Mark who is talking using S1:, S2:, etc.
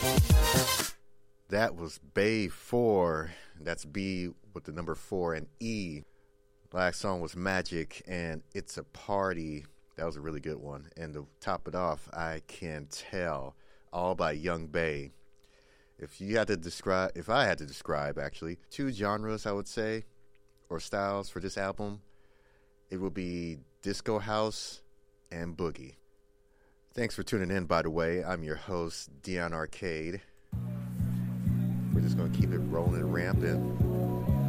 S1: That was Bay 4. That's B with the number 4 and E. Last song was Magic and It's a Party. That was a really good one. And to top it off, I Can Tell, all by Young Bay. If I had to describe actually, two genres I would say, or styles for this album, it would be disco house and boogie. Thanks for tuning in, by the way. I'm your host, Dion Arcade. We're just going to keep it rolling and ramping.